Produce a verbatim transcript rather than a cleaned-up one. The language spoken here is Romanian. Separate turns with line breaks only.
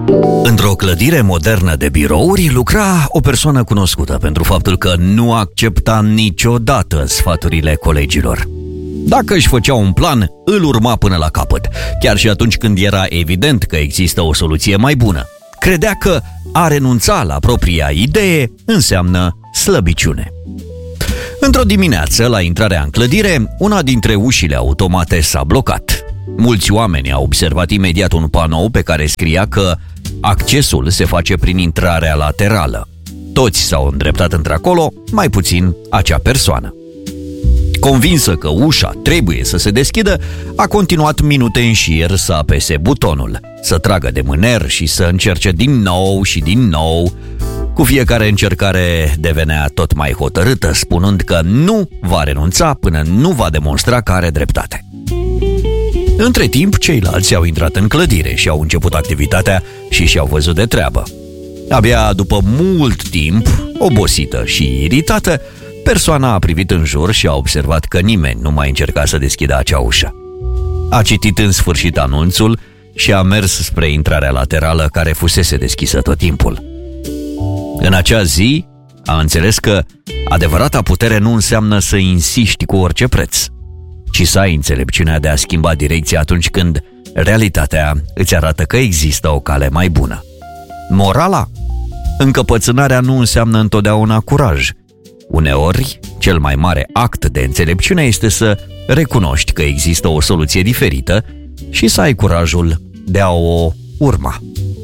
Într-o clădire modernă de birouri lucra o persoană cunoscută pentru faptul că nu accepta niciodată sfaturile colegilor. Dacă își făcea un plan, îl urma până la capăt, chiar și atunci când era evident că există o soluție mai bună. Credea că a renunța la propria idee înseamnă slăbiciune. Într-o dimineață, la intrarea în clădire, una dintre ușile automate s-a blocat. Mulți oameni au observat imediat un panou pe care scria că accesul se face prin intrarea laterală. Toți s-au îndreptat într-acolo, mai puțin acea persoană. Convinsă că ușa trebuie să se deschidă, a continuat minute în șir să apese butonul, să tragă de mâner și să încerce din nou și din nou. Cu fiecare încercare devenea tot mai hotărâtă, spunând că nu va renunța până nu va demonstra că are dreptate. Între timp, ceilalți au intrat în clădire și au început activitatea și și-au văzut de treabă. Abia după mult timp, obosită și iritată, persoana a privit în jur și a observat că nimeni nu mai încerca să deschidă acea ușă. A citit în sfârșit anunțul și a mers spre intrarea laterală care fusese deschisă tot timpul. În acea zi, a înțeles că adevărata putere nu înseamnă să insiști cu orice preț, ci să ai înțelepciunea de a schimba direcția atunci când realitatea îți arată că există o cale mai bună. Morala? Încăpățânarea nu înseamnă întotdeauna curaj. Uneori, cel mai mare act de înțelepciune este să recunoști că există o soluție diferită și să ai curajul de a o urma.